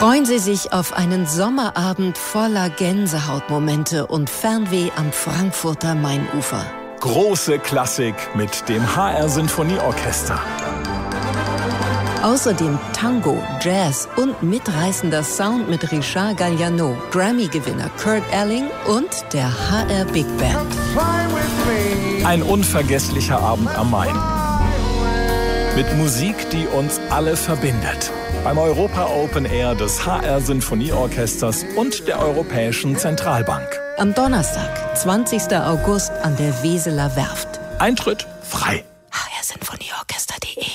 Freuen Sie sich auf einen Sommerabend voller Gänsehautmomente und Fernweh am Frankfurter Mainufer. Große Klassik mit dem HR Sinfonieorchester. Außerdem Tango, Jazz und mitreißender Sound mit Richard Galliano, Grammy-Gewinner Kurt Elling und der HR Big Band. Ein unvergesslicher Abend am Main. Mit Musik, die uns alle verbindet. Beim Europa Open Air des HR Sinfonieorchesters und der Europäischen Zentralbank. Am Donnerstag, 20. August an der Weseler Werft. Eintritt frei. hrsinfonieorchester.de.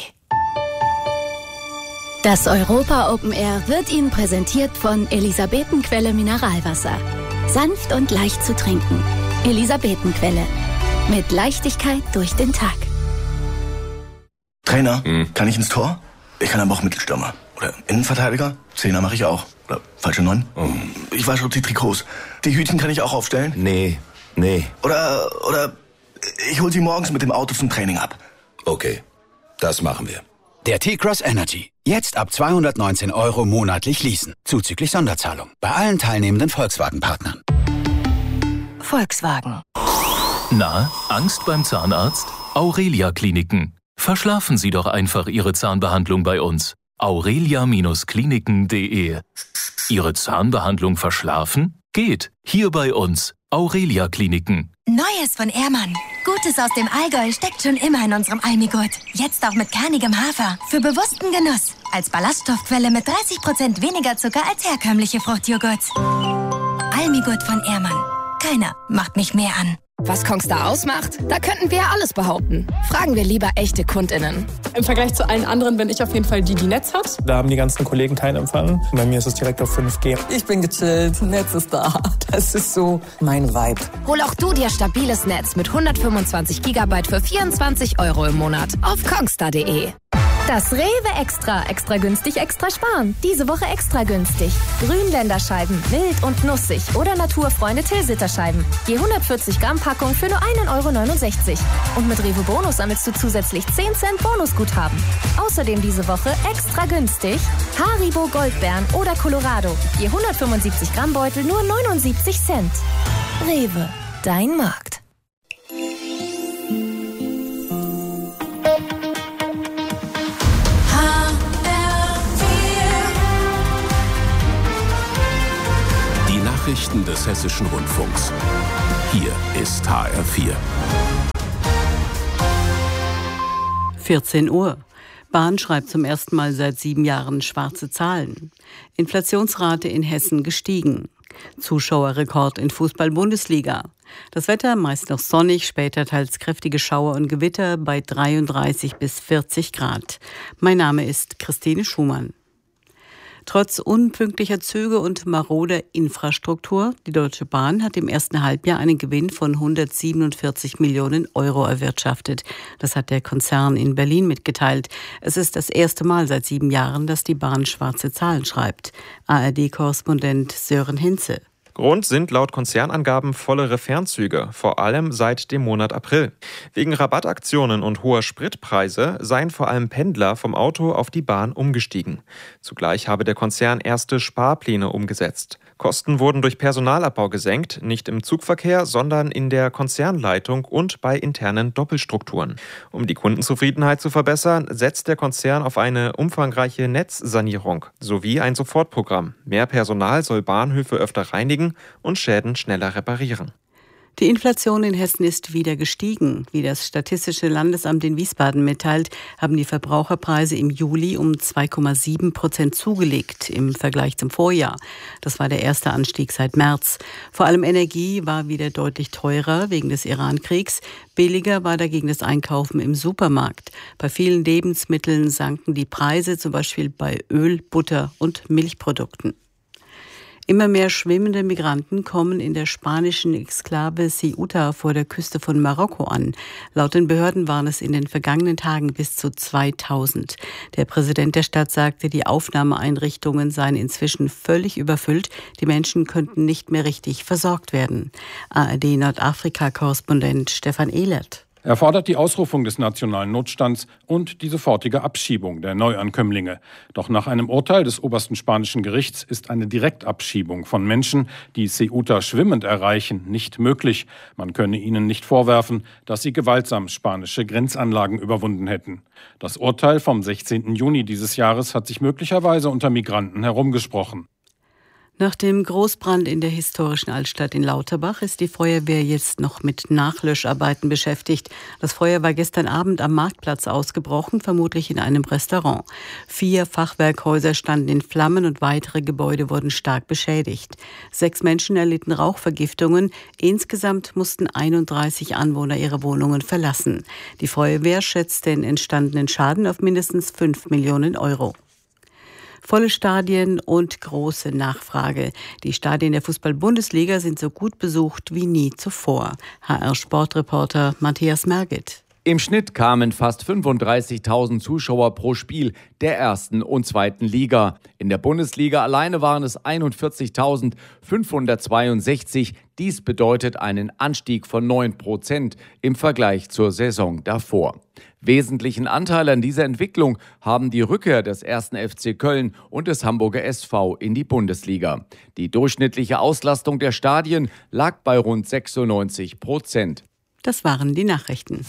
Das Europa Open Air wird Ihnen präsentiert von Elisabetenquelle Mineralwasser. Sanft und leicht zu trinken. Elisabetenquelle. Mit Leichtigkeit durch den Tag. Trainer, kann ich ins Tor? Ich kann aber auch Mittelstürmer. Oder Innenverteidiger? Zehner mache ich auch. Oder falsche 9? Ich wasche auch die Trikots. Die Hütchen kann ich auch aufstellen? Nee. Oder ich hol sie morgens mit dem Auto zum Training ab. Okay, das machen wir. Der T-Cross Energy. Jetzt ab 219 € monatlich leasen. Zuzüglich Sonderzahlung. Bei allen teilnehmenden Volkswagen-Partnern. Volkswagen. Na, Angst beim Zahnarzt? Aurelia Kliniken. Verschlafen Sie doch einfach Ihre Zahnbehandlung bei uns. aurelia-kliniken.de. Ihre Zahnbehandlung verschlafen? Geht. Hier bei uns. Aurelia Kliniken. Neues von Ehrmann. Gutes aus dem Allgäu steckt schon immer in unserem Almigurt. Jetzt auch mit kernigem Hafer. Für bewussten Genuss. Als Ballaststoffquelle mit 30% weniger Zucker als herkömmliche Fruchtjoghurts. Almigurt von Ehrmann. Keiner macht mich mehr an. Was Kongstar ausmacht? Da könnten wir alles behaupten. Fragen wir lieber echte KundInnen. Im Vergleich zu allen anderen bin ich auf jeden Fall die Netz hat. Da haben die ganzen Kollegen keinen Empfang. Bei mir ist es direkt auf 5G. Ich bin gechillt, Netz ist da. Das ist so mein Vibe. Hol auch du dir stabiles Netz mit 125 GB für 24 € im Monat auf kongstar.de. Das Rewe Extra. Extra günstig, extra sparen. Diese Woche extra günstig. Grünländerscheiben, mild und nussig. Oder Naturfreunde Tilsiterscheiben. Je 140 Gramm Packung für nur 1,69 €. Und mit Rewe Bonus sammelst du zusätzlich 10 Cent Bonusguthaben. Außerdem diese Woche extra günstig Haribo Goldbeeren oder Colorado. Je 175 Gramm Beutel nur 79 Cent. Rewe, dein Markt. Nachrichten des Hessischen Rundfunks. Hier ist HR4. 14 Uhr. Bahn schreibt zum ersten Mal seit 7 Jahren schwarze Zahlen. Inflationsrate in Hessen gestiegen. Zuschauerrekord in Fußball-Bundesliga. Das Wetter meist noch sonnig, später teils kräftige Schauer und Gewitter bei 33 bis 40 Grad. Mein Name ist Christine Schumann. Trotz unpünktlicher Züge und maroder Infrastruktur, die Deutsche Bahn hat im ersten Halbjahr einen Gewinn von 147 Millionen € erwirtschaftet. Das hat der Konzern in Berlin mitgeteilt. Es ist das erste Mal seit 7 Jahren, dass die Bahn schwarze Zahlen schreibt. ARD-Korrespondent Sören Hinze. Grund sind laut Konzernangaben vollere Fernzüge, vor allem seit dem Monat April. Wegen Rabattaktionen und hoher Spritpreise seien vor allem Pendler vom Auto auf die Bahn umgestiegen. Zugleich habe der Konzern erste Sparpläne umgesetzt. Kosten wurden durch Personalabbau gesenkt, nicht im Zugverkehr, sondern in der Konzernleitung und bei internen Doppelstrukturen. Um die Kundenzufriedenheit zu verbessern, setzt der Konzern auf eine umfangreiche Netzsanierung sowie ein Sofortprogramm. Mehr Personal soll Bahnhöfe öfter reinigen und Schäden schneller reparieren. Die Inflation in Hessen ist wieder gestiegen. Wie das Statistische Landesamt in Wiesbaden mitteilt, haben die Verbraucherpreise im Juli um 2,7% zugelegt im Vergleich zum Vorjahr. Das war der erste Anstieg seit März. Vor allem Energie war wieder deutlich teurer wegen des Iran-Kriegs. Billiger war dagegen das Einkaufen im Supermarkt. Bei vielen Lebensmitteln sanken die Preise, zum Beispiel bei Öl, Butter und Milchprodukten. Immer mehr schwimmende Migranten kommen in der spanischen Exklave Ceuta vor der Küste von Marokko an. Laut den Behörden waren es in den vergangenen Tagen bis zu 2000. Der Präsident der Stadt sagte, die Aufnahmeeinrichtungen seien inzwischen völlig überfüllt. Die Menschen könnten nicht mehr richtig versorgt werden. ARD-Nordafrika-Korrespondent Stefan Ehlert. Er fordert die Ausrufung des nationalen Notstands und die sofortige Abschiebung der Neuankömmlinge. Doch nach einem Urteil des obersten spanischen Gerichts ist eine Direktabschiebung von Menschen, die Ceuta schwimmend erreichen, nicht möglich. Man könne ihnen nicht vorwerfen, dass sie gewaltsam spanische Grenzanlagen überwunden hätten. Das Urteil vom 16. Juni dieses Jahres hat sich möglicherweise unter Migranten herumgesprochen. Nach dem Großbrand in der historischen Altstadt in Lauterbach ist die Feuerwehr jetzt noch mit Nachlöscharbeiten beschäftigt. Das Feuer war gestern Abend am Marktplatz ausgebrochen, vermutlich in einem Restaurant. 4 Fachwerkhäuser standen in Flammen und weitere Gebäude wurden stark beschädigt. 6 Menschen erlitten Rauchvergiftungen. Insgesamt mussten 31 Anwohner ihre Wohnungen verlassen. Die Feuerwehr schätzt den entstandenen Schaden auf mindestens 5 Millionen Euro. Volle Stadien und große Nachfrage. Die Stadien der Fußball-Bundesliga sind so gut besucht wie nie zuvor. HR-Sportreporter Matthias Merget. Im Schnitt kamen fast 35.000 Zuschauer pro Spiel der ersten und zweiten Liga. In der Bundesliga alleine waren es 41.562. Dies bedeutet einen Anstieg von 9% im Vergleich zur Saison davor. Wesentlichen Anteil an dieser Entwicklung haben die Rückkehr des 1. FC Köln und des Hamburger SV in die Bundesliga. Die durchschnittliche Auslastung der Stadien lag bei rund 96%. Das waren die Nachrichten.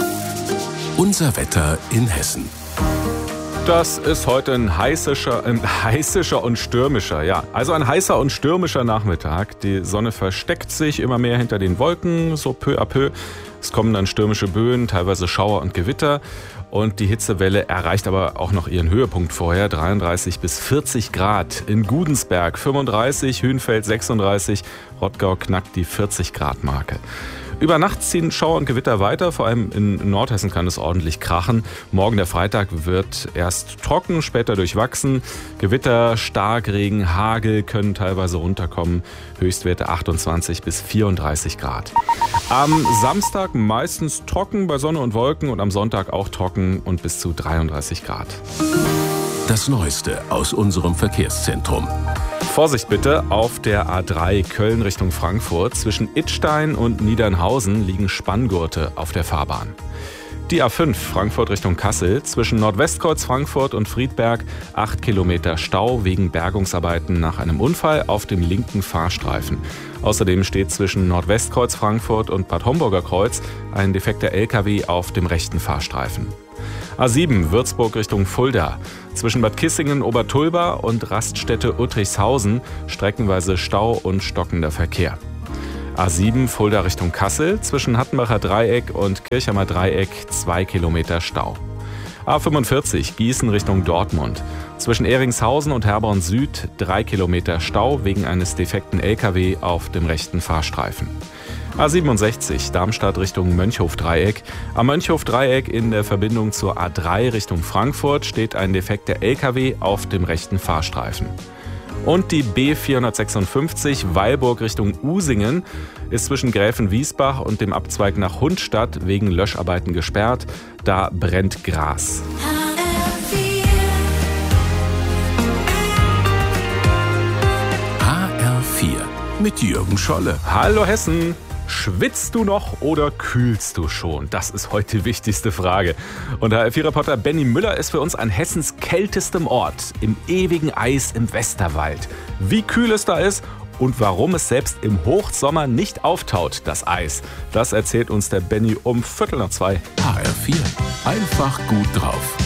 Unser Wetter in Hessen. Das ist heute ein heißischer und stürmischer, also ein heißer und stürmischer Nachmittag. Die Sonne versteckt sich immer mehr hinter den Wolken, so peu à peu. Es kommen dann stürmische Böen, teilweise Schauer und Gewitter. Und die Hitzewelle erreicht aber auch noch ihren Höhepunkt vorher, 33 bis 40 Grad. In Gudensberg 35, Hünfeld 36, Rottgau knackt die 40-Grad-Marke. Über Nacht ziehen Schauer und Gewitter weiter, vor allem in Nordhessen kann es ordentlich krachen. Morgen der Freitag wird erst trocken, später durchwachsen. Gewitter, Starkregen, Hagel können teilweise runterkommen. Höchstwerte 28 bis 34 Grad. Am Samstag meistens trocken bei Sonne und Wolken und am Sonntag auch trocken und bis zu 33 Grad. Das Neueste aus unserem Verkehrszentrum. Vorsicht bitte, auf der A3 Köln Richtung Frankfurt. Zwischen Idstein und Niedernhausen liegen Spanngurte auf der Fahrbahn. Die A5 Frankfurt Richtung Kassel. Zwischen Nordwestkreuz Frankfurt und Friedberg 8 Kilometer Stau wegen Bergungsarbeiten nach einem Unfall auf dem linken Fahrstreifen. Außerdem steht zwischen Nordwestkreuz Frankfurt und Bad Homburger Kreuz ein defekter LKW auf dem rechten Fahrstreifen. A7 Würzburg Richtung Fulda. Zwischen Bad Kissingen, Obertulba und Raststätte Uttrichshausen streckenweise Stau und stockender Verkehr. A7 Fulda Richtung Kassel. Zwischen Hattenbacher Dreieck und Kirchheimer Dreieck 2 Kilometer Stau. A45 Gießen Richtung Dortmund. Zwischen Ehringshausen und Herborn Süd 3 Kilometer Stau wegen eines defekten LKW auf dem rechten Fahrstreifen. A67 Darmstadt Richtung Mönchhof-Dreieck. Am Mönchhof-Dreieck in der Verbindung zur A3 Richtung Frankfurt steht ein defekter LKW auf dem rechten Fahrstreifen. Und die B456 Weilburg Richtung Usingen ist zwischen Gräfenwiesbach und dem Abzweig nach Hundstadt wegen Löscharbeiten gesperrt. Da brennt Gras. HR4 mit Jürgen Scholle. Hallo Hessen! Schwitzt du noch oder kühlst du schon? Das ist heute die wichtigste Frage. Und HR4-Reporter Benny Müller ist für uns an Hessens kältestem Ort, im ewigen Eis im Westerwald. Wie kühl es da ist und warum es selbst im Hochsommer nicht auftaut, das Eis. Das erzählt uns der Benny um 13:45. HR4, einfach gut drauf.